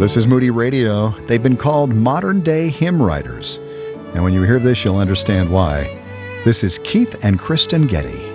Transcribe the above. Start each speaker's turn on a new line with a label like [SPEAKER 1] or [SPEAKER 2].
[SPEAKER 1] This is Moody Radio. They've been called modern-day hymn writers. And when you hear this, you'll understand why. This is Keith and Kristen Getty.